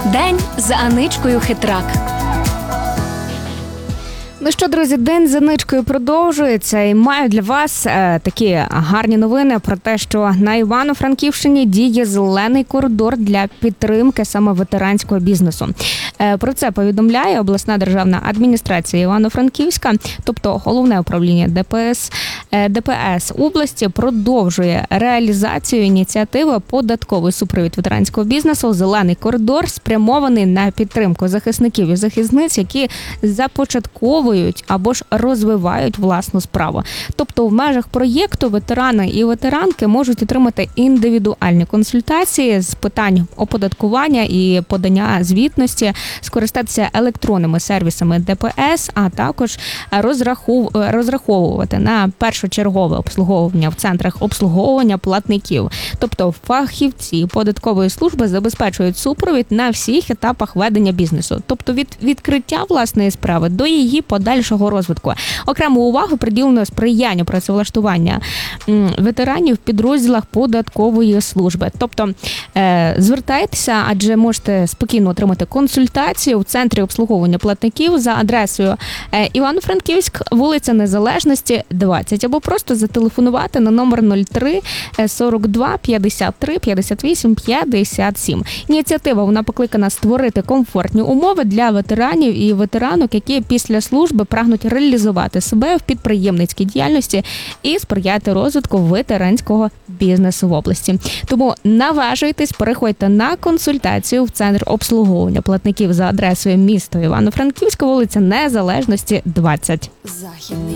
День з Аничкою Хитрак. Ну що, друзі, день з Аничкою продовжується і маю для вас такі гарні новини про те, що на Івано-Франківщині діє зелений коридор для підтримки саме ветеранського бізнесу. Про це повідомляє обласна державна адміністрація Івано-Франківська, тобто головне управління ДПС області продовжує реалізацію ініціативи «Податковий супровід ветеранського бізнесу. Зелений коридор», спрямований на підтримку захисників і захисниць, які започатковують або ж розвивають власну справу. Тобто в межах проєкту ветерани і ветеранки можуть отримати індивідуальні консультації з питань оподаткування і подання звітності, скористатися електронними сервісами ДПС, а також розраховувати на першочергове обслуговування в центрах обслуговування платників. Тобто фахівці податкової служби забезпечують супровід на всіх етапах ведення бізнесу. Тобто від відкриття власної справи до її подальшого розвитку. Окрему увагу приділено сприянню працевлаштування ветеранів в підрозділах податкової служби. Тобто звертайтеся, адже можете спокійно отримати консультацію в центрі обслуговування платників за адресою Івано-Франківськ, вулиця Незалежності, 20, або просто зателефонувати на номер 03 42 53 58 57. Ініціатива, вона покликана створити комфортні умови для ветеранів і ветеранок, які після служби прагнуть реалізувати себе в підприємницькій діяльності і сприяти розвитку ветеранського бізнесу в області. Тому наважуйтесь, переходьте на консультацію в центр обслуговування платників за адресою місто Івано-Франківська, вулиця Незалежності, 20. Західний